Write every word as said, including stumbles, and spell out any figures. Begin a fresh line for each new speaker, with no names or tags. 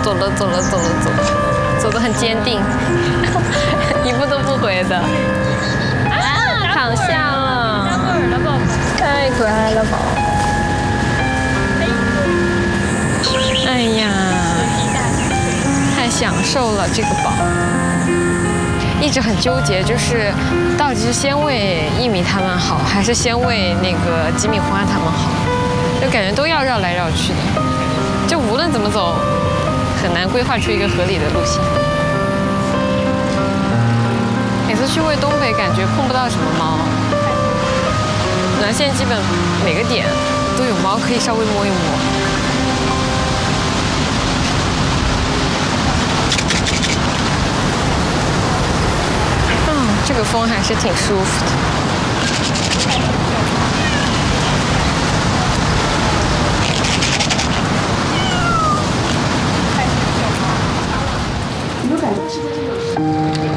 走了走了走了走了，走得很坚定，一步都不回的。啊，躺下了，太可爱了宝。哎呀，太享受了这个宝。一直很纠结，就是到底是先喂一米他们好，还是先喂那个吉米花他们好？就感觉都要绕来绕去的，就无论怎么走，很难规划出一个合理的路线。每次去喂东北，感觉碰不到什么猫，南线基本每个点都有猫，可以稍微摸一摸。这个风还是挺舒服的。
有感觉是不是这个？